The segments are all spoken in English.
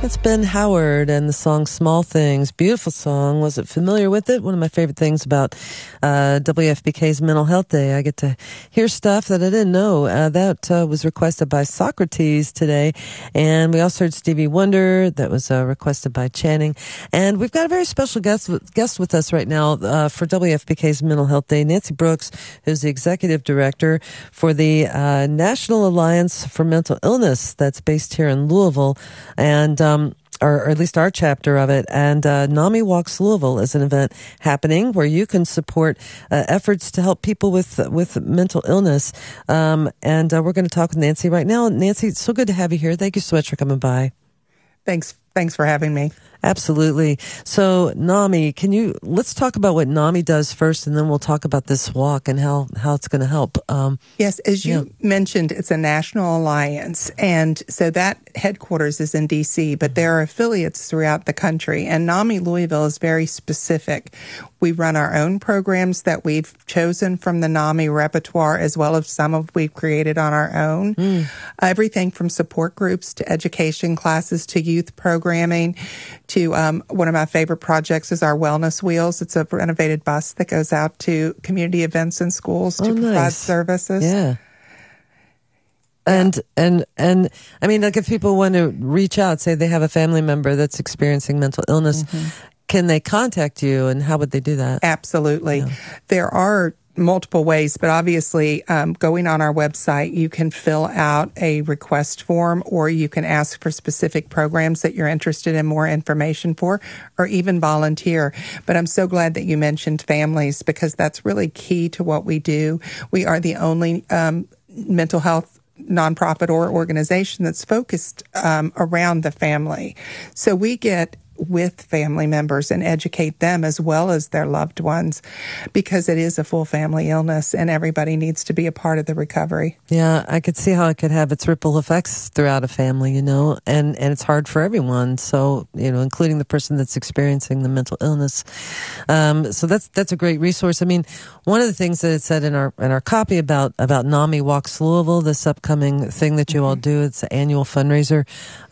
It's Ben Howard and the song Small Things. Beautiful song. Wasn't familiar with it. One of my favorite things about WFPK's Mental Health Day. I get to hear stuff that I didn't know. That was requested by Socrates today. And we also heard Stevie Wonder. That was requested by Channing. And we've got a very special guest with us right now for WFPK's Mental Health Day. Nancy Brooks, who's the executive director for the National Alliance for Mental Illness that's based here in Louisville. And or at least our chapter of it. And NAMI Walks Louisville is an event happening where you can support efforts to help people with mental illness. And we're going to talk with Nancy right now. Nancy, it's so good to have you here. Thank you so much for coming by. Thanks for having me. Absolutely. So NAMI, let's talk about what NAMI does first, and then we'll talk about this walk and how it's going to help. Yes, as you mentioned, it's a national alliance, and so that headquarters is in D.C., but there are affiliates throughout the country, and NAMI Louisville is very specific. We run our own programs that we've chosen from the NAMI repertoire, as well as some we've created on our own. Everything from support groups to education classes to youth programming to one of my favorite projects is our Wellness Wheels. It's a renovated bus that goes out to community events and schools to provide services. Yeah. And I mean, like if people want to reach out, say they have a family member that's experiencing mental illness, can they contact you, and how would they do that? Absolutely. Yeah. There are multiple ways, but obviously going on our website, you can fill out a request form, or you can ask for specific programs that you're interested in more information for, or even volunteer. But I'm so glad that you mentioned families, because that's really key to what we do. We are the only mental health nonprofit or organization that's focused around the family. So we get with family members and educate them as well as their loved ones, because it is a full family illness and everybody needs to be a part of the recovery. Yeah, I could see how it could have its ripple effects throughout a family, and it's hard for everyone. So, including the person that's experiencing the mental illness. So that's a great resource. I mean, one of the things that it said in our copy about NAMI Walks Louisville, this upcoming thing that you all do, it's an annual fundraiser,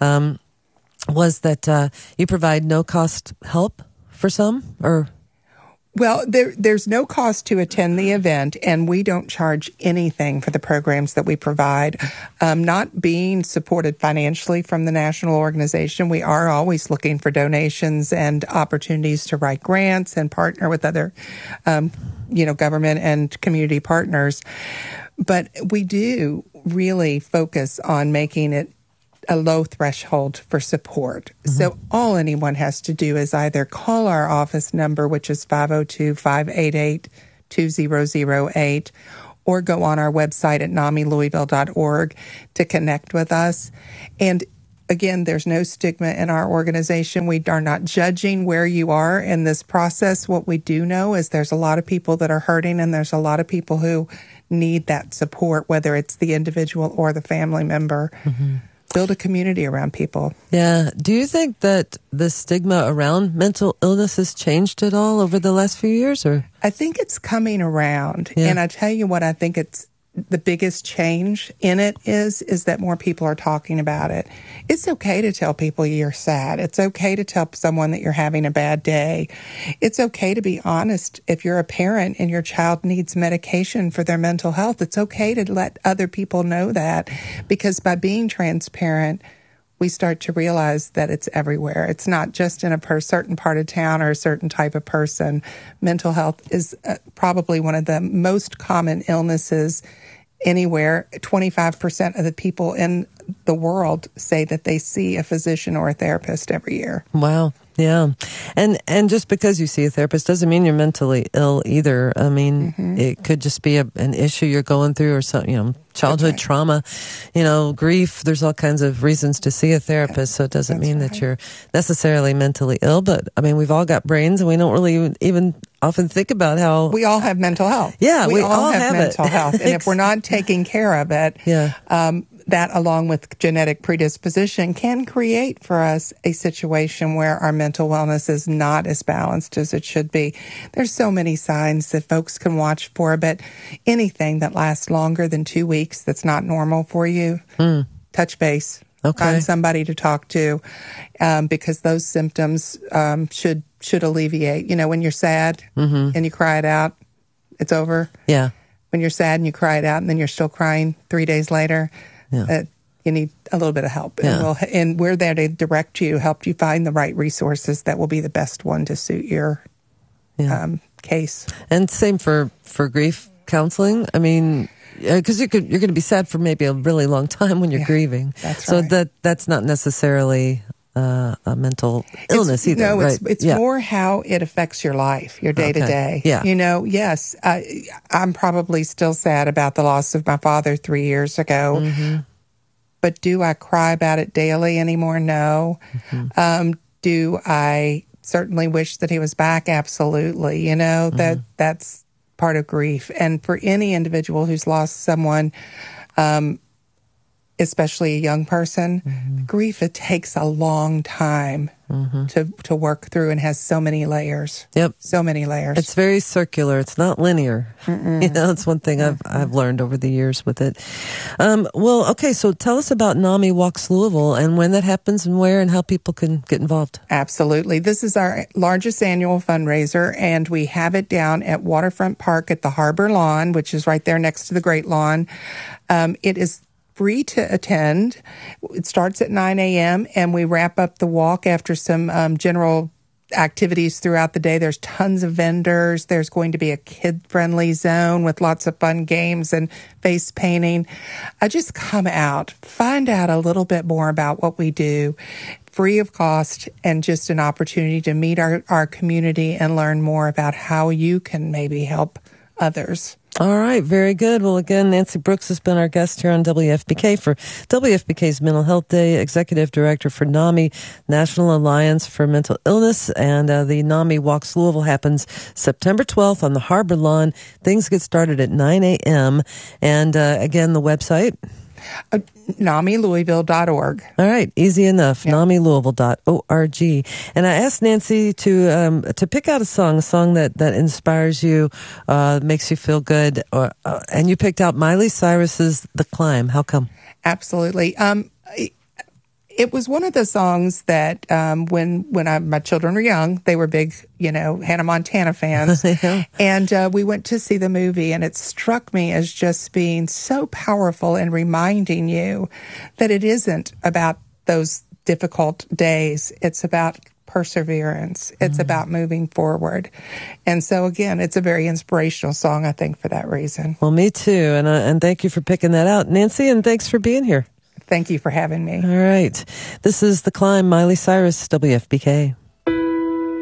was that you provide no-cost help for some, or? Well, there's no cost to attend the event, and we don't charge anything for the programs that we provide. Not being supported financially from the national organization, we are always looking for donations and opportunities to write grants and partner with other, government and community partners. But we do really focus on making it a low threshold for support. So all anyone has to do is either call our office number, which is 502-588-2008, or go on our website at namilouisville.org to connect with us. And again, there's no stigma in our organization. We are not judging where you are in this process. What we do know is there's a lot of people that are hurting, and there's a lot of people who need that support, whether it's the individual or the family member. Build a community around people. Yeah. Do you think that the stigma around mental illness has changed at all over the last few years, or? I think it's coming around. Yeah. And I tell you what, I think it's the biggest change in it is that more people are talking about it. It's okay to tell people you're sad. It's okay to tell someone that you're having a bad day. It's okay to be honest. If you're a parent and your child needs medication for their mental health, it's okay to let other people know that, because by being transparent, we start to realize that it's everywhere. It's not just in a certain part of town or a certain type of person. Mental health is probably one of the most common illnesses anywhere. 25% of the people in the world say that they see a physician or a therapist every year. Wow. Yeah. And just because you see a therapist doesn't mean you're mentally ill either. I mean, it could just be an issue you're going through, or some, childhood trauma, grief. There's all kinds of reasons to see a therapist. So it doesn't mean that you're necessarily mentally ill. But I mean, we've all got brains, and we don't really even often think about how we all have mental health. Yeah, we all have mental health. And if we're not taking care of it, that, along with genetic predisposition, can create for us a situation where our mental wellness is not as balanced as it should be. There's so many signs that folks can watch for, but anything that lasts longer than 2 weeks that's not normal for you, touch base. Okay. Find somebody to talk to, because those symptoms should alleviate. You know, when you're sad and you cry it out, it's over. Yeah. When you're sad and you cry it out and then you're still crying 3 days later, you need a little bit of help. Yeah. And we're there to direct you, help you find the right resources that will be the best one to suit your case. And same for grief counseling. I mean, because you're going to be sad for maybe a really long time when you're grieving. That's so right. that's not necessarily a mental illness either. No, right? it's more how it affects your life, your day to day. Yeah. You know, yes, I'm probably still sad about the loss of my father 3 years ago. But do I cry about it daily anymore? No. Do I certainly wish that he was back? Absolutely. You know, that's part of grief. And for any individual who's lost someone, especially a young person, grief, it takes a long time to work through and has so many layers. Yep. So many layers. It's very circular. It's not linear. You know, that's one thing I've learned over the years with it. Well, okay, so tell us about NAMI Walks Louisville and when that happens and where and how people can get involved. Absolutely. This is our largest annual fundraiser, and we have it down at Waterfront Park at the Harbor Lawn, which is right there next to the Great Lawn. It is free to attend. It starts at 9 a.m. and we wrap up the walk after some general activities throughout the day. There's tons of vendors. There's going to be a kid-friendly zone with lots of fun games and face painting. Just come out, find out a little bit more about what we do, free of cost, and just an opportunity to meet our community and learn more about how you can maybe help others. All right, very good. Well, again, Nancy Brooks has been our guest here on WFPK for WFPK's Mental Health Day, Executive Director for NAMI, National Alliance for Mental Illness, and the NAMI Walks Louisville happens September 12th on the Harbor Lawn. Things get started at 9 a.m. And again, the website? NAMILouisville.org. All right, easy enough. Yeah. NAMILouisville.org. And I asked Nancy to pick out a song that inspires you, makes you feel good, and you picked out Miley Cyrus's "The Climb." How come? Absolutely. It was one of the songs that when my children were young, they were big, Hannah Montana fans. Yeah. And we went to see the movie, and it struck me as just being so powerful and reminding you that it isn't about those difficult days. It's about perseverance. It's about moving forward. And so, again, it's a very inspirational song, I think, for that reason. Well, me too. And thank you for picking that out, Nancy, and thanks for being here. Thank you for having me. All right. This is The Climb, Miley Cyrus, WFPK.